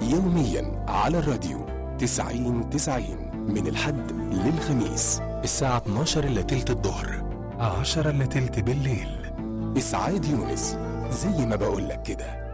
يوميا على الراديو 90 من الحد للخميس الساعة 12 إلا تلت الظهر 10 إلا تلت بالليل. إسعاد يونس، زي ما بقولك كده.